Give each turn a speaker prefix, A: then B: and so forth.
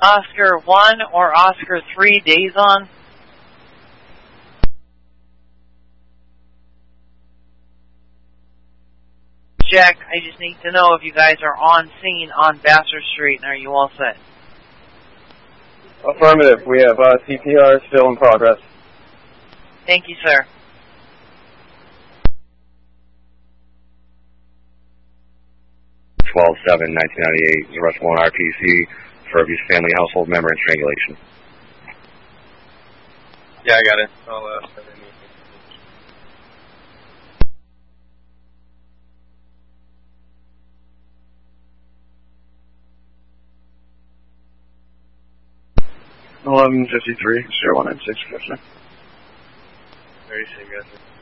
A: Oscar 1 or Oscar 3 days on? Jack, I just need to know if you guys are on scene on Vassar Street, and are you all set?
B: Affirmative. We have CPR still in progress.
A: Thank you, sir.
C: Twelve 1998 arrest warrant RPC for abuse family household member and strangulation.
B: Yeah, I got it. I'll send it. $1153, 0196,
D: 36,